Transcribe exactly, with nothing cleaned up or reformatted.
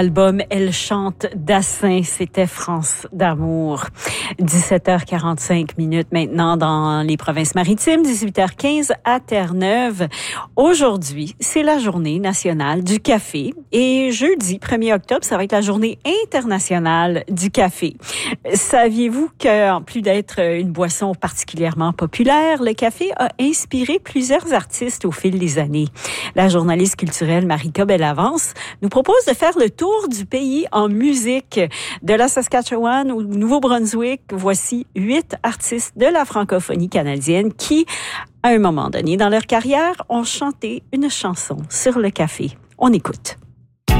Album Elle chante d'Assin, c'était France d'amour. dix-sept heures quarante-cinq minutes maintenant dans les provinces maritimes, dix-huit heures quinze à Terre-Neuve. Aujourd'hui, c'est la journée nationale du café et jeudi premier octobre, ça va être la journée internationale du café. Saviez-vous qu'en plus d'être une boisson particulièrement populaire, le café a inspiré plusieurs artistes au fil des années? La journaliste culturelle Marika Bellavance nous propose de faire le tour du pays en musique. De la Saskatchewan au Nouveau-Brunswick, voici huit artistes de la francophonie canadienne qui, à un moment donné dans leur carrière, ont chanté une chanson sur le café. On écoute.